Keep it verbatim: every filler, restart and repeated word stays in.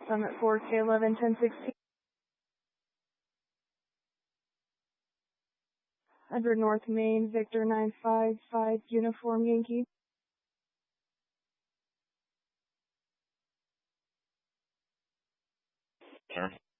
Summit four K eleven ten sixteen. one hundred North Main, Victor nine five five, Uniform Yankee. Sir.